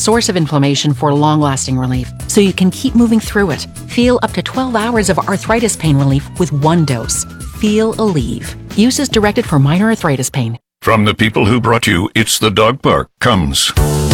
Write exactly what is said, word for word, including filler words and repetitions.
source of inflammation for long-lasting relief, so you can keep moving through it. Feel up to twelve hours of arthritis pain relief with one dose. Feel Aleve. Use is directed for minor arthritis pain. From the people who brought you It's the Dog Park comes